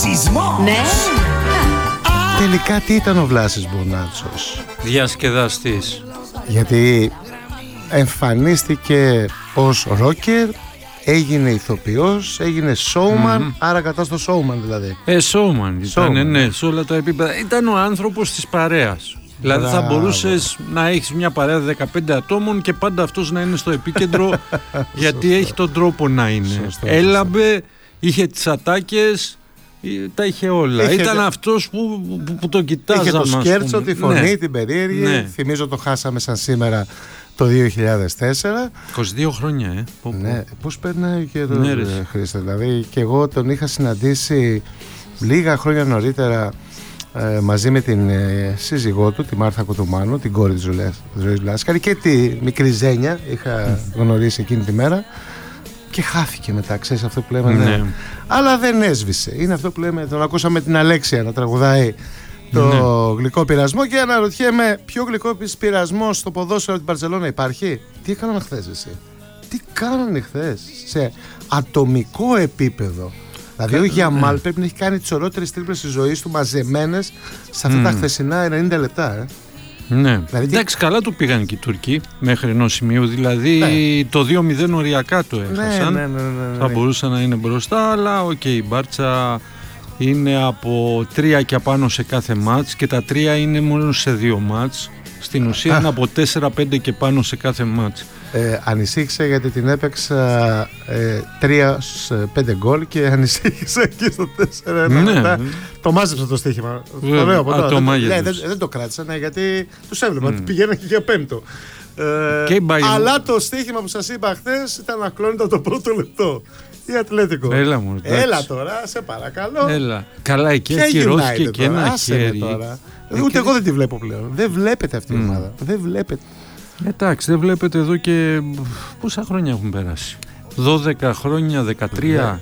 Σεισμός. Ναι. Τελικά τι ήταν ο Βλάσης Μπονάτσος? Διασκεδαστής. Γιατί εμφανίστηκε ως ρόκερ, έγινε ηθοποιός, έγινε showman, άρα κατά στο showman δηλαδή. Showman ήταν, ναι, σε όλα τα επίπεδα. Ήταν ο άνθρωπος της παρέας. Δηλαδή θα μπορούσες να έχεις μια παρέα 15 ατόμων και πάντα αυτός να είναι στο επίκεντρο γιατί έχει τον τρόπο να είναι. Έλαμπε, είχε τις ατάκες, τα είχε όλα. Ήταν αυτός που το κοιτάζαμε. Είχε το σκέρτσο, τη φωνή, την περίεργη. Ναι. Θυμίζω το χάσαμε σαν σήμερα το 2004. 22 χρόνια, Ναι, πώς περνάει και το Χρήστο. Δηλαδή και εγώ τον είχα συναντήσει λίγα χρόνια νωρίτερα μαζί με την σύζυγό του, τη Μάρθα Κοτουμάνου, την κόρη της Ζωής Βλάσκαρη, και τη μικρή Ζένια είχα γνωρίσει εκείνη τη μέρα. Και χάθηκε μετά, ξέρεις αυτό που λέμε. Ναι. Αλλά δεν έσβησε. Είναι αυτό που λέμε. Τον ακούσαμε την Αλέξια να τραγουδάει το γλυκό πειρασμό και αναρωτιέμαι, πιο γλυκό πειρασμό στο ποδόσφαιρο την Μπαρσελόνα υπάρχει? Τι έκαναν χθες εσύ? Τι κάνανε χθες σε ατομικό επίπεδο? Δηλαδή ο Γιαμάλ πρέπει να έχει κάνει τις ωραίτερες τρίπλες της ζωής του μαζεμένες σε αυτά τα χθεσινά 90 λεπτά. Ναι, δηλαδή, εντάξει, καλά του πήγαν και οι Τουρκοί μέχρι ενός σημείου. Δηλαδή το 2-0 οριακά το έχασαν. Ναι. Θα μπορούσαν να είναι μπροστά, αλλά η Μπάρτσα είναι από 3 και απάνω σε κάθε μάτς και τα 3 είναι μόνο σε 2 μάτς. Στην ουσία είναι από 4-5 και πάνω σε κάθε μάτς. Ανησύχησα γιατί την έπαιξα 3-5 γκολ και ανησύχησα εκεί στο 4-1. Ναι. Το μάζεψα το στοίχημα. Δεν το κράτησα, γιατί τους έβλεπα. Πηγαίναν και για πέμπτο. Αλλά το στοίχημα που σας είπα χθες ήταν ακλόνητο το πρώτο λεπτό. Τι Ατλέτικο. Έλα τώρα, σε παρακαλώ. Καλά, εκεί ακυρώθηκε και ένα χέρι. Ούτε εγώ δεν τη βλέπω πλέον. Δεν βλέπετε αυτή η ομάδα. Δεν βλέπετε. Εντάξει, δεν βλέπετε εδώ και πόσα χρόνια έχουν περάσει? 12 χρόνια, 13.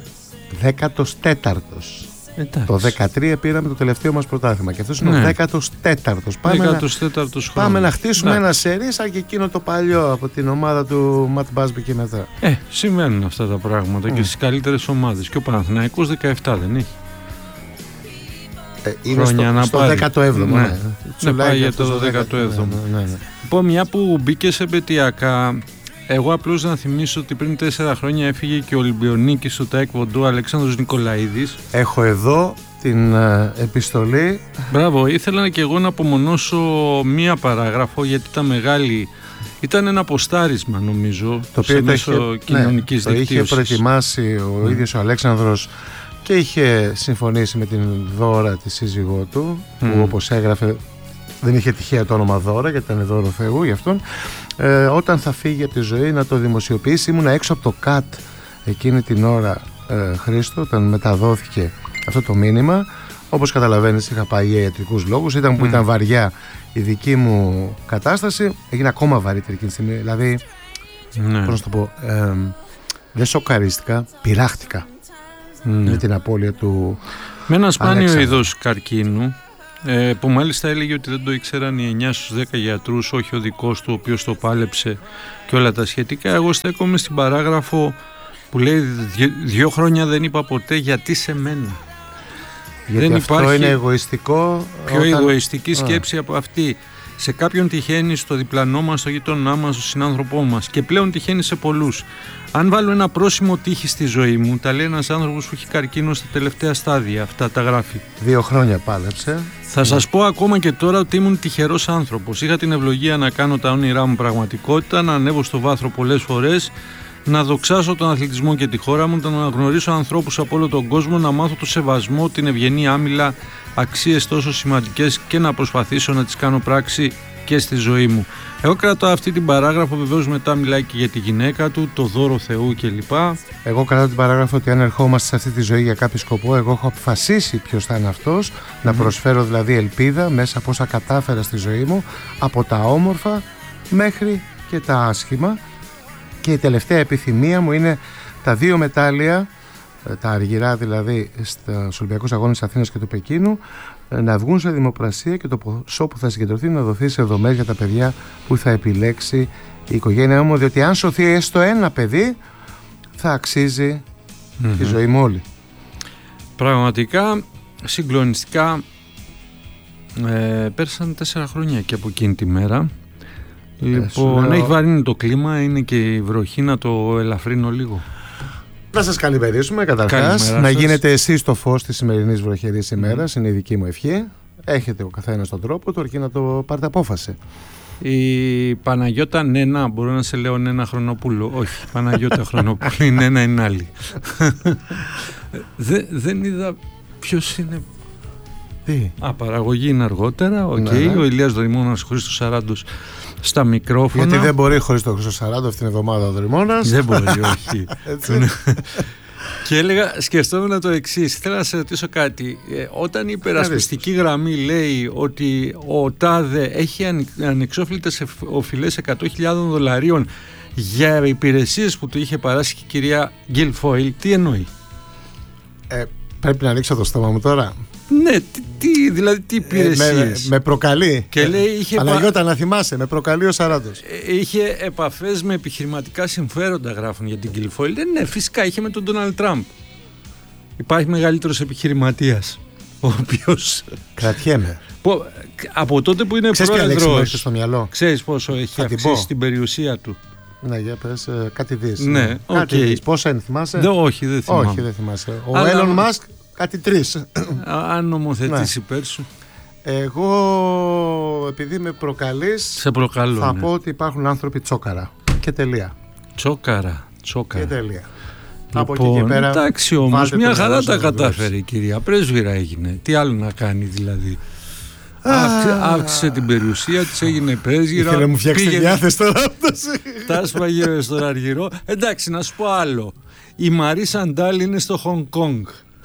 14ος. Το 13 πήραμε το τελευταίο μας πρωτάθλημα και αυτός είναι ο 14ος. Πάμε να χτίσουμε ένα σερί σαν και εκείνο το παλιό από την ομάδα του Ματ Μπάσμπι και μετά. Συμβαίνουν αυτά τα πράγματα και στις καλύτερες ομάδες. Και ο Παναθηναϊκός 17 δεν έχει? Είναι στο 17ο. Ναι, πάει για το 17ο. Λοιπόν, μια που μπήκε σε επαιτειακά, εγώ απλώς να θυμίσω ότι πριν 4 χρόνια έφυγε και ο Ολυμπιονίκης στο Ταεκβοντό, Αλέξανδρος Νικολαίδης. Έχω εδώ την επιστολή. Μπράβο, ήθελα και εγώ να απομονώσω μία παράγραφο γιατί ήταν μεγάλη. Ήταν ένα ποστάρισμα νομίζω, το οποίο μέσω κοινωνικής δικτύωσης. Το είχε προετοιμάσει ο ίδιος ο Αλέξανδρος και είχε συμφωνήσει με την Δώρα, τη σύζυγό του, που όπως έγραφε δεν είχε τυχαία το όνομα Δώρα γιατί ήταν δώρο Θεού γι' αυτόν. Όταν θα φύγει από τη ζωή να το δημοσιοποιήσει. Ήμουνα έξω από το ΚΑΤ εκείνη την ώρα, Χρήστο, όταν μεταδόθηκε αυτό το μήνυμα. Όπως καταλαβαίνεις, είχα πάει για ιατρικούς λόγους. Που ήταν βαριά η δική μου κατάσταση. Έγινε ακόμα βαρύτερη εκείνη τη στιγμή. Δηλαδή, πώς να το πω, δεν σοκαρίστηκα, πειράχτηκα με την απώλεια του. Με ένα σπάνιο είδος καρκίνου, που μάλιστα έλεγε ότι δεν το ήξεραν οι 9 στους 10 γιατρούς, όχι ο δικός του, ο οποίος το πάλεψε και όλα τα σχετικά. Εγώ στέκομαι στην παράγραφο που λέει 2 χρόνια δεν είπα ποτέ γιατί σε μένα. Γιατί δεν αυτό είναι εγωιστικό. Πιο εγωιστική σκέψη από αυτή. Σε κάποιον τυχαίνει, στο διπλανό μας, στο γείτονά μας, στο συνάνθρωπό μας και πλέον τυχαίνει σε πολλούς. Αν βάλω ένα πρόσημο τύχη στη ζωή μου, τα λέει ένας άνθρωπος που έχει καρκίνο στα τελευταία στάδια. Αυτά τα γράφει. 2 χρόνια πάλεψε. Θα σας πω ακόμα και τώρα ότι ήμουν τυχερός άνθρωπος. Είχα την ευλογία να κάνω τα όνειρά μου πραγματικότητα, να ανέβω στο βάθρο πολλές φορές, να δοξάσω τον αθλητισμό και τη χώρα μου, να γνωρίσω ανθρώπους από όλο τον κόσμο, να μάθω το σεβασμό, την ευγενή άμυλα, αξίες τόσο σημαντικές και να προσπαθήσω να τις κάνω πράξη και στη ζωή μου. Εγώ κρατάω αυτή την παράγραφο, βεβαίως μετά μιλάει και για τη γυναίκα του, το δώρο Θεού κλπ. Εγώ κρατάω την παράγραφο ότι αν ερχόμαστε σε αυτή τη ζωή για κάποιο σκοπό, εγώ έχω αποφασίσει ποιος θα είναι αυτός, να προσφέρω δηλαδή ελπίδα μέσα από όσα κατάφερα στη ζωή μου, από τα όμορφα μέχρι και τα άσχημα. Και η τελευταία επιθυμία μου είναι τα 2 μετάλλια, τα αργυρά δηλαδή στους Ολυμπιακούς Αγώνες Αθήνας και του Πεκίνου, να βγουν σε δημοπρασία και το ποσό που θα συγκεντρωθεί να δοθεί σε δομές για τα παιδιά που θα επιλέξει η οικογένειά μου, διότι αν σωθεί έστω ένα παιδί θα αξίζει τη ζωή μου όλη. Πραγματικά συγκλονιστικά. Πέρασαν 4 χρόνια και από εκείνη τη μέρα. Λοιπόν, έχει βαρύνει το κλίμα, είναι και η βροχή, να το ελαφρύνω λίγο. Να σας καλημερίσουμε καταρχάς, να γίνετε εσείς το φως της σημερινής βροχερής ημέρας, είναι η δική μου ευχή. Έχετε ο καθένας τον τρόπο του, αρκεί να το πάρετε απόφαση. Η Παναγιώτα Νένα, μπορώ να σε λέω Νένα Χρονοπούλου? Όχι, Παναγιώτα Χρονοπούλου, η Νένα είναι άλλη. Δεν είδα ποιος είναι. Τι? Παραγωγή είναι αργότερα, okay. Ο Ηλίας Δρυμώνας, Χρήστος Σαράντος στα μικρόφωνα. Γιατί δεν μπορεί χωρίς τον Χρήστο Σαράντο αυτήν την εβδομάδα ο Δρυμώνας. Δεν μπορεί, όχι. Και έλεγα, σκεφτόμουν το εξής, θέλω να σε ρωτήσω κάτι. Όταν η υπερασπιστική γραμμή λέει ότι ο ΤΑΔΕ έχει ανεξόφλητες οφειλές $100,000 για υπηρεσίες που του είχε παράσχει η κυρία Γκίλφοιλ, τι εννοεί? Πρέπει να ανοίξω το στόμα μου τώρα. Ναι, δηλαδή τι υπηρεσίες? Με προκαλεί. Και λέει, Παναγιώτα, να θυμάσαι, με προκαλεί ο Σαράντος. Είχε επαφές με επιχειρηματικά συμφέροντα, γράφουν για την Γκίλφοιλ. Ναι, φυσικά είχε με τον Ντόναλντ Τραμπ. Υπάρχει μεγαλύτερος επιχειρηματίας, ο οποίος. Κρατιέμαι. Από τότε που είναι πρόεδρος. Στο μυαλό. Ξέρεις πόσο έχει αυξήσει την περιουσία του? Ναι, για πες, κάτι δεις. Ναι, κάτι δεις. Πόσα είναι, θυμάσαι? Όχι, δεν θυμάμαι. Όχι, δεν θυμάσαι. Ο Έλλον Μάσκ, κάτι 3. Αν νομοθετείς υπέρ σου. Εγώ, επειδή με προκαλείς, σε προκαλώ, θα πω ότι υπάρχουν άνθρωποι τσόκαρα. Και τελεία. Τσόκαρα. Και τελεία. Από εκεί και πέρα. Εντάξει, όμως, μια χαρά τα κατάφερε η κυρία. Πρέσβυρα έγινε. Τι άλλο να κάνει δηλαδή? Αύξησε την περιουσία της, έγινε πρέσβυρα. Ήθελε να μου φτιάξει τη διάθεση τώρα. Τα έσπαγε στον Αργυρό. Εντάξει, να σου πω άλλο. Η Μαρή Σαντάλ είναι στο Χονγκ Κονγκ.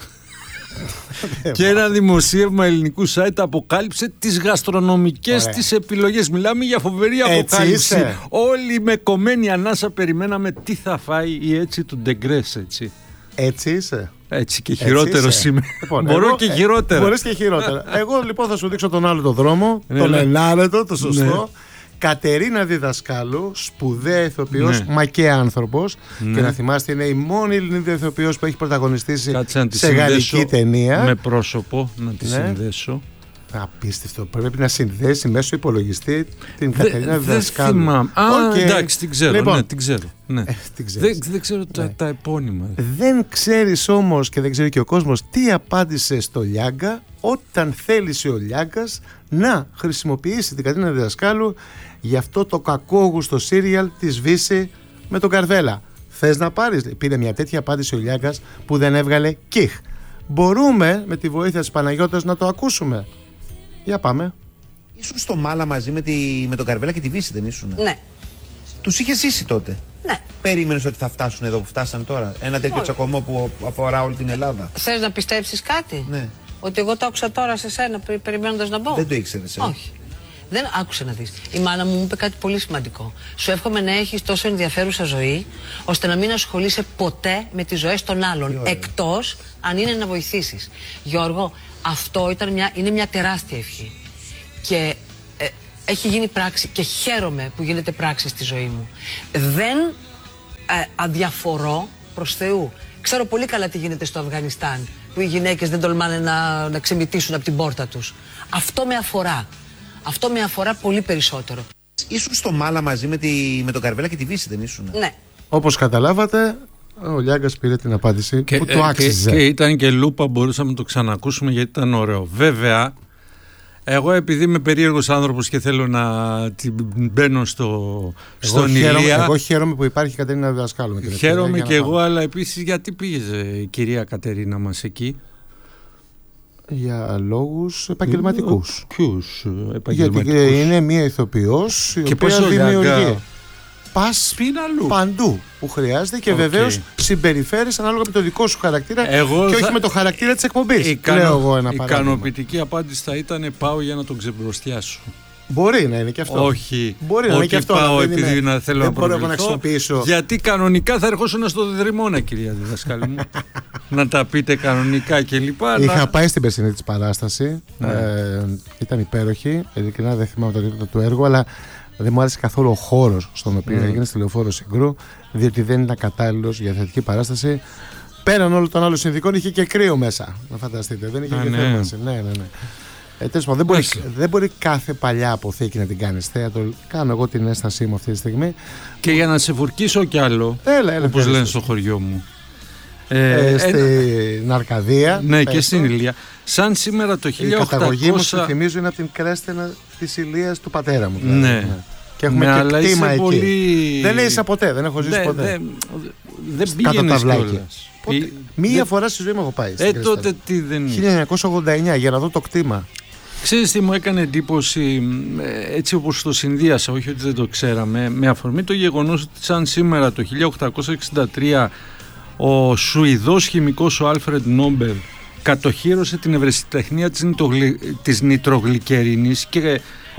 Και ένα δημοσίευμα ελληνικού site αποκάλυψε τις γαστρονομικές της επιλογές. Μιλάμε για φοβερή αποκάλυψη. Όλοι με κομμένη ανάσα περιμέναμε τι θα φάει η έτσι του Ντεγκρές, έτσι. Έτσι είσαι? Έτσι και χειρότερο είμαι. Λοιπόν, μπορώ και χειρότερα. Μπορείς και χειρότερα. Εγώ λοιπόν θα σου δείξω τον άλλο το δρόμο, τον ενάρετο, το σωστό. Κατερίνα Διδασκάλου, σπουδαία ηθοποιός, μα και άνθρωπος. Και να θυμάστε, είναι η μόνη Ελληνίδα ηθοποιός που έχει πρωταγωνιστήσει σε γαλλική ταινία. Με πρόσωπο, να τη συνδέσω. Απίστευτο. Πρέπει να συνδέσει μέσω υπολογιστή την Κατερίνα Διδασκάλου. Δεν θυμάμαι. Εντάξει, την ξέρω. Λοιπόν, ναι, την ξέρω. Ναι. Δεν ξέρω τα επώνυμα. Δεν ξέρεις όμως και δεν ξέρει και ο κόσμος τι απάντησε στο Λιάγκα όταν θέλησε ο Λιάγκας να χρησιμοποιήσει την Κατερίνα Διδασκάλου για αυτό το κακόγουστο σύριαλ της Βύση με τον Καρβέλα. Θες να πάρεις? Πήρε μια τέτοια απάντηση ο Λιάγκας που δεν έβγαλε κιχ. Μπορούμε με τη βοήθεια της Παναγιώτας να το ακούσουμε? Για πάμε. Ήσουν στο Μάλα μαζί με τον Καρβέλα και τη Βύση, δεν ήσουν? Ναι. Τους είχε ζήσει τότε? Ναι. Περίμενες ότι θα φτάσουν εδώ που φτάσαν τώρα? Ένα τέτοιο τσακωμό που αφορά όλη την Ελλάδα? Θες να πιστέψεις κάτι? Ναι. Ότι εγώ το άκουσα τώρα σε σένα περιμένοντας να μπω? Δεν το ήξερες? Όχι. Δεν άκουσε να δεις. Η μάνα μου είπε κάτι πολύ σημαντικό. Σου εύχομαι να έχεις τόσο ενδιαφέρουσα ζωή, ώστε να μην ασχολείσαι ποτέ με τις ζωές των άλλων. Εκτός αν είναι να βοηθήσεις. Γιώργο, αυτό είναι μια τεράστια ευχή. Και έχει γίνει πράξη και χαίρομαι που γίνεται πράξη στη ζωή μου. Δεν αδιαφορώ προς Θεού. Ξέρω πολύ καλά τι γίνεται στο Αφγανιστάν, που οι γυναίκες δεν τολμάνε να ξεμητήσουν από την πόρτα τους. Αυτό με αφορά. Αυτό με αφορά πολύ περισσότερο. Ήσουν στο Μάλα μαζί με τον Καρβέλα και τη Βύση, δεν ήσουν? Ναι. Όπως καταλάβατε, ο Λιάγκας πήρε την απάντηση που του άξιζε. Και ήταν και λούπα, μπορούσαμε να το ξανακούσουμε γιατί ήταν ωραίο. Βέβαια, εγώ επειδή είμαι περίεργος άνθρωπος και θέλω να μπαίνω στον Ηλία. Εγώ χαίρομαι που υπάρχει η Κατερίνα Διδασκάλου. Χαίρομαι και εγώ, αλλά επίσης γιατί πήγε η κυρία Κατερίνα μας εκεί? Για λόγους επαγγελματικούς. Ποιους επαγγελματικούς? Γιατί είναι μία ηθοποιός η οποία δημιουργεί. Πας παντού που χρειάζεται και βεβαίως συμπεριφέρεις ανάλογα με το δικό σου χαρακτήρα και όχι με το χαρακτήρα της εκπομπής. Η ικανοποιητική απάντηση θα ήταν πάω για να τον ξεμπροστιάσω. Μπορεί να είναι και αυτό. Όχι. Μπορεί να είναι και αυτό. Πάω επειδή να θέλω να μπορώ να χρησιμοποιήσω. Γιατί κανονικά θα ερχόσουν στο Δρυμώνα, κυρία διδασκάλη μου. Να τα πείτε κανονικά κλπ. Είχα πάει στην περσινή της παράσταση. Ήταν υπέροχη. Ειλικρινά δεν θυμάμαι το τίτλο του έργου, αλλά δεν μου άρεσε καθόλου ο χώρος στον οποίο έγινε στη Λεωφόρο Συγκρού, διότι δεν ήταν κατάλληλος για θετική παράσταση. πέραν όλων των άλλων συνθηκών είχε και κρύο μέσα. Να φανταστείτε. Δεν είχε και θέρμανση. Ναι. Τέλος πάντων, δεν μπορεί κάθε παλιά αποθήκη να την κάνεις θέα. Κάνω εγώ την αίσθησή μου αυτή τη στιγμή. Και για να σε φουρκίσω κι άλλο, όπως λένε στο χωριό μου. Στην Αρκαδία. Ναι, και στην Ηλία. Σαν σήμερα το 1800. Η καταγωγή μου, σου θυμίζω, είναι από την Κρέστενα της Ηλίας του πατέρα μου. Δηλαδή. Ναι. Και έχουμε και κτήμα εκεί. Πολύ... Δεν έζησα ποτέ, δεν έχω ζήσει ποτέ. Δεν πήγαινες κιόλας. Μία φορά στη ζωή μου έχω πάει. Τότε τι δεν... 1989 για να δω το κτήμα. Ξέρεις τι μου έκανε εντύπωση, έτσι όπως το συνδύασα, όχι ότι δεν το ξέραμε, με αφορμή το γεγονός ότι σαν σήμερα το 1863 ο Σουηδός χημικός ο Άλφρεντ Νόμπελ κατοχύρωσε την ευρεσιτεχνία της νητρογλυκερίνης και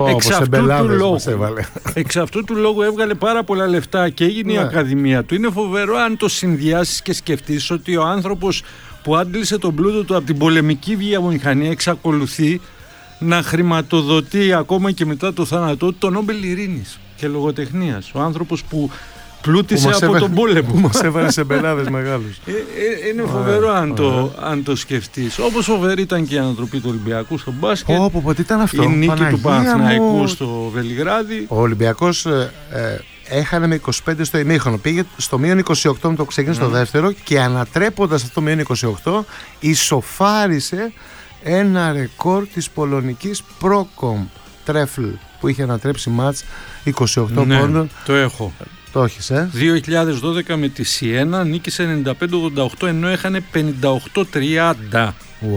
εξ αυτού του λόγου έβγαλε πάρα πολλά λεφτά και έγινε η Ακαδημία του. Είναι φοβερό αν το συνδυάσεις και σκεφτείς ότι ο άνθρωπος που άντλησε τον πλούτο του από την πολεμική βιομηχανία εξακολουθεί να χρηματοδοτεί ακόμα και μετά το θάνατό του το Νόμπελ Ειρήνης και Λογοτεχνίας. Ο άνθρωπος που πλούτησε από τον πόλεμο. Που μας έβαλε σε μπελάδες μεγάλους. Είναι φοβερό αν το σκεφτείς. Όπως φοβερή ήταν και η ανατροπή του Ολυμπιακού στο μπάσκετ. Πότε ήταν αυτό. Η νίκη του Παναθηναϊκού στο Βελιγράδι. Ο Ολυμπιακός έχανε με 25 στο ημίχρονο. Πήγε στο μείον 28 με το ξεκίνησε το δεύτερο και ανατρέποντας αυτό το μείον 28 ισοφάρισε ένα ρεκόρ της πολωνικής Procom Τρέφλ που είχε ανατρέψει μάτς 28 πόντων. Το έχω. Το έχεις, 2012 με τη Σιένα νίκησε 95-88 ενώ έχανε 58-30.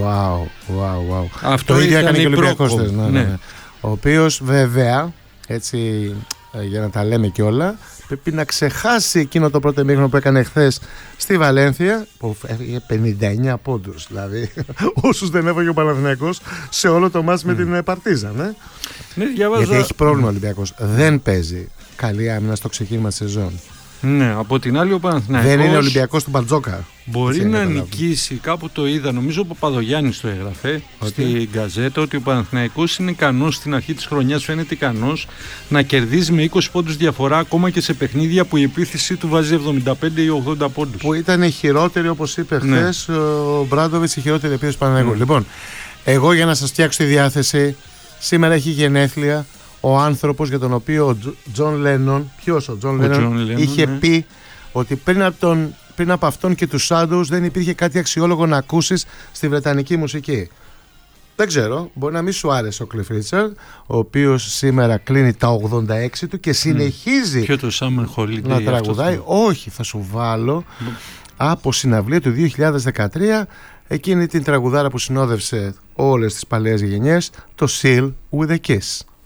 Wow. Αυτό το ίδιο έκανε και ο Ολυμπιακός. Ναι. Ο οποίος βέβαια, έτσι για να τα λέμε κιόλα, πρέπει να ξεχάσει εκείνο το πρώτο ημίχρονο που έκανε χθες στη Βαλένθια, που έφυγε 59 πόντους. Δηλαδή, όσους δεν έφαγε ο Παναθηναϊκός σε όλο το μάτς με την Παρτίζαν. Ναι, διαβάζω... Γιατί έχει πρόβλημα ο Ολυμπιακός. Δεν παίζει καλή άμυνα στο ξεκίνημα της σεζόν. Ναι, από την άλλη ο Παναθηναϊκός δεν είναι Ολυμπιακός του Μπαρτζόκα. Μπορεί να νικήσει, κάπου το είδα, νομίζω ο Παπαδογιάννης το έγραφε στην Γκαζέτα, ότι ο Παναθηναϊκός είναι ικανός στην αρχή της χρονιάς, φαίνεται ικανός να κερδίζει με 20 πόντους διαφορά ακόμα και σε παιχνίδια που η επίθεση του βάζει 75 ή 80 πόντους. Που ήταν η χειρότερη, όπως είπε χθες ο Μπράντοβιτς, η χειρότερη επίθεση του Παναθηναϊκού. Λοιπόν, εγώ για να σας φτιάξω τη διάθεση, σήμερα έχει γενέθλια ο άνθρωπος για τον οποίο ο Τζον Λένον, ποιος ο Τζον Λένον, είχε πει ότι πριν από αυτόν και τους Shadows δεν υπήρχε κάτι αξιόλογο να ακούσεις στη βρετανική μουσική. Δεν ξέρω, μπορεί να μην σου άρεσε ο Cliff Richard, ο οποίος σήμερα κλείνει τα 86 του και συνεχίζει να τραγουδάει. Όχι, θα σου βάλω από συναυλία του 2013 εκείνη την τραγουδάρα που συνόδευσε όλες τις παλαιές γενιές, το Seal with a Kiss.